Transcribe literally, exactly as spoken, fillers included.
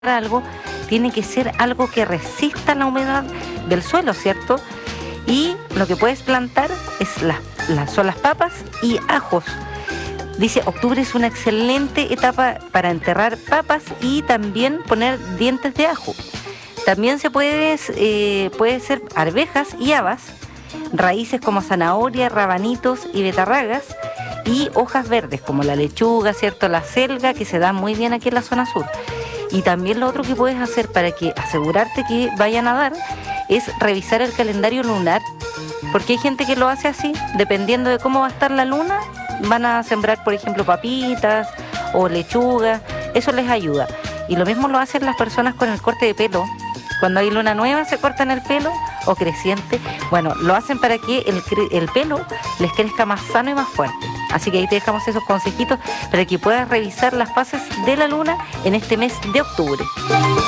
algo, tiene que ser algo que resista la humedad del suelo, ¿cierto? Y lo que puedes plantar es las, las, son las papas y ajos. Dice, octubre es una excelente etapa para enterrar papas y también poner dientes de ajo. También se puede, eh, puede ser arvejas y habas, raíces como zanahoria, rabanitos y betarragas, y hojas verdes como la lechuga, ¿cierto? La selga, que se da muy bien aquí en la zona sur. Y también lo otro que puedes hacer para que asegurarte que vayan a dar es revisar el calendario lunar, porque hay gente que lo hace así, dependiendo de cómo va a estar la luna, van a sembrar, por ejemplo, papitas o lechuga, eso les ayuda. Y lo mismo lo hacen las personas con el corte de pelo. Cuando hay luna nueva se cortan el pelo o creciente. Bueno, lo hacen para que el, el pelo les crezca más sano y más fuerte. Así que ahí te dejamos esos consejitos para que puedas revisar las fases de la luna en este mes de octubre.